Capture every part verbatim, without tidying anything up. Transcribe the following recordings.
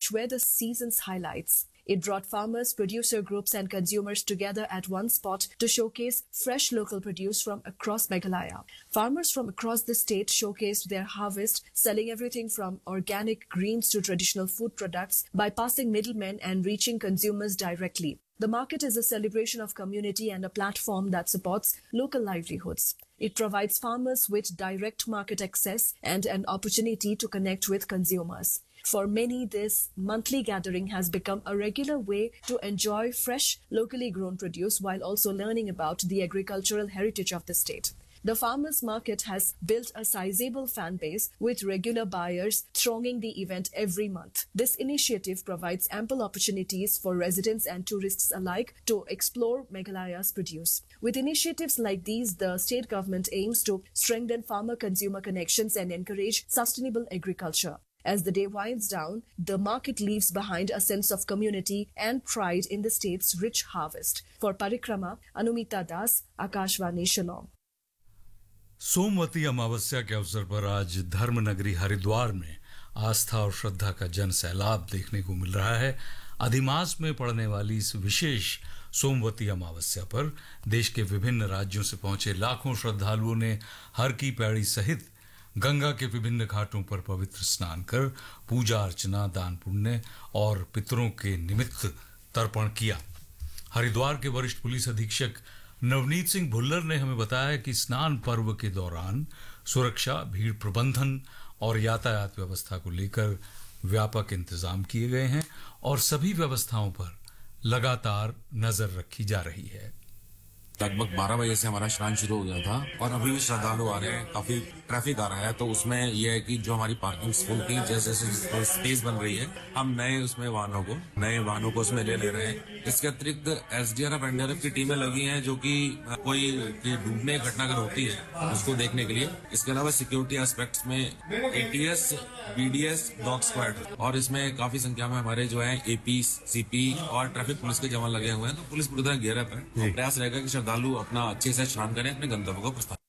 which were the season's highlights. It brought farmers, producer groups and consumers together at one spot to showcase fresh local produce from across Meghalaya. Farmers from across the state showcased their harvest, selling everything from organic greens to traditional food products, bypassing middlemen and reaching consumers directly. The market is a celebration of community and a platform that supports local livelihoods. It provides farmers with direct market access and an opportunity to connect with consumers. For many, this monthly gathering has become a regular way to enjoy fresh, locally grown produce while also learning about the agricultural heritage of the state. The farmers' market has built a sizable fan base with regular buyers thronging the event every month. This initiative provides ample opportunities for residents and tourists alike to explore Meghalaya's produce. With initiatives like these, the state government aims to strengthen farmer-consumer connections and encourage sustainable agriculture. As the day winds down, the market leaves behind a sense of community and pride in the state's rich harvest. For Parikrama, Anumita Das, Akashvani, Shillong. Somvati Amavasya के अवसर पर आज धर्मनगरी हरिद्वार में आस्था और श्रद्धा का जन सैलाब देखने को मिल रहा है। अधिमास में पड़ने वाली इस विशेष सोमवती अमावस्या पर देश के विभिन्न राज्यों से पहुंचे लाखों श्रद्धालुओं ने हर की पैड़ी सहित गंगा के विभिन्न घाटों पर पवित्र स्नान कर पूजा अर्चना, दान पुण्य और पितरों के निमित्त तर्पण किया। हरिद्वार के वरिष्ठ पुलिस अधीक्षक नवनीत सिंह भुल्लर ने हमें बताया कि स्नान पर्व के दौरान सुरक्षा, भीड़ प्रबंधन और यातायात व्यवस्था को लेकर व्यापक इंतजाम किए गए हैं और सभी व्यवस्थाओं पर लगातार नजर रखी जा रही है। लगभग बारह बजे से हमारा स्नान शुरू हो गया था और अभी भी श्रद्धालु आ रहे हैं, काफी ट्रैफिक आ रहा है। तो उसमें यह है कि जो हमारी पार्किंग फुल थी, जैसे जैसे स्पेस बन रही है, हम नए उसमें वाहनों को नए वाहनों को उसमें ले ले रहे हैं। इसके अतिरिक्त एसडीआरएफ एनडीआरएफ की टीमें लगी हैं जो कि कोई डूबने की घटना अगर होती है उसको देखने के लिए। इसके अलावा सिक्योरिटी एस्पेक्ट्स में एटीएस, बीडीएस, डॉग स्क्वाड और इसमें काफी संख्या में हमारे जो है एपी, सीपी और ट्रैफिक पुलिस के जवान लगे हुए हैं। तो पुलिस पूरी तरह गेयरअप है। प्रयास रहेगा कि श्रद्धालु अपना अच्छे से स्नान करें, अपने गंतव्य को प्रस्थान।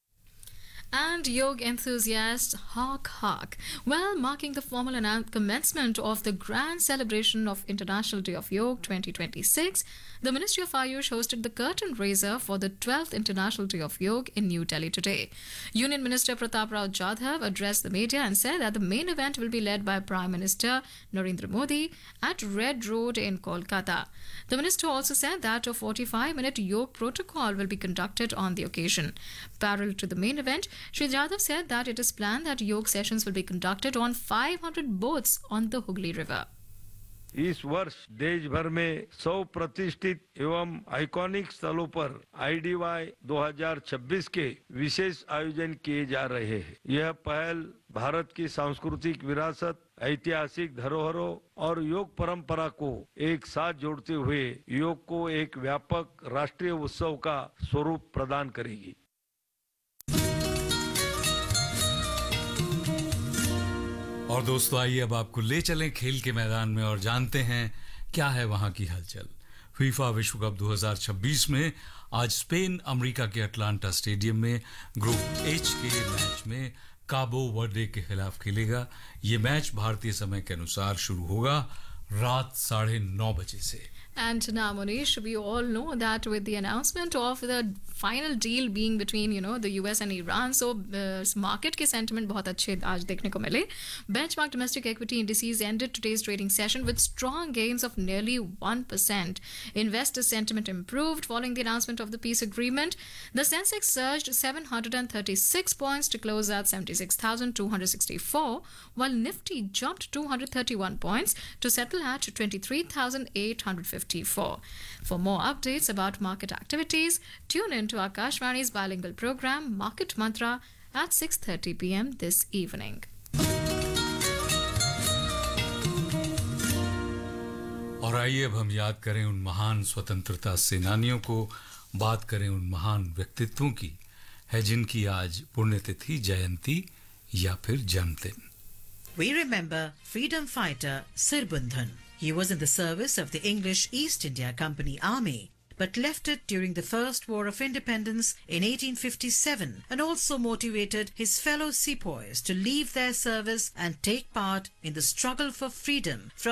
And yoga enthusiast Hawk Hawk. Well, marking the formal annou- commencement of the grand celebration of International Day of Yoga twenty twenty-six, the Ministry of Ayush hosted the curtain raiser for the twelfth International Day of Yoga in New Delhi today. Union Minister Pratap Rao Jadhav addressed the media and said that the main event will be led by Prime Minister Narendra Modi at Red Road in Kolkata. The minister also said that a forty-five minute yoga protocol will be conducted on the occasion. Parallel to the main event, Shri Jadhav said that it is planned that yoga sessions will be conducted on five hundred boats on the Hooghly River. इस वर्ष देश भर में सौ प्रतिष्ठित एवं iconic स्थलों पर आईडीवाई दो हज़ार छब्बीस के विशेष आयोजन किए जा रहे हैं। यह पहल भारत की सांस्कृतिक विरासत, ऐतिहासिक धरोहरों और योग परंपरा को एक साथ जोड़ते हुए योग को एक व्यापक राष्ट्रीय उत्सव का स्वरूप प्रदान करेगी। और दोस्तों, आइए अब आपको ले चलें खेल के मैदान में और जानते हैं क्या है वहां की हलचल। फीफा विश्व कप दो हज़ार छब्बीस में आज स्पेन अमेरिका के अटलांटा स्टेडियम में ग्रुप एच के मैच में काबो वर्डे के खिलाफ खेलेगा। ये मैच भारतीय समय के अनुसार शुरू होगा रात साढ़े नौ बजे से। And now, Monish, we all know that with the announcement of the final deal being between, you know, the U S and Iran, so uh, market के sentiment बहुत अच्छे आज देखने को मिले. Benchmark domestic equity indices ended today's trading session with strong gains of nearly one percent. Investor sentiment improved following the announcement of the peace agreement. The Sensex surged seven hundred thirty-six points to close at seventy-six thousand two hundred sixty-four, while Nifty jumped two hundred thirty-one points to settle at twenty-three thousand eight hundred fifty. For more updates about market activities, tune in to Akashvani's bilingual program Market Mantra at six thirty p.m. this evening. और आइए अब हम याद करें उन महान स्वतंत्रता सेनानियों को, बात करें उन महान व्यक्तित्वों की है जिनकी आज पुण्यतिथि, जयंती या फिर जन्मदिन। We remember freedom fighter Sirbundhan. He was in the service of the English East India Company Army, but left it during the First War of Independence in eighteen fifty-seven, and also motivated his fellow sepoys to leave their service and take part in the struggle for freedom from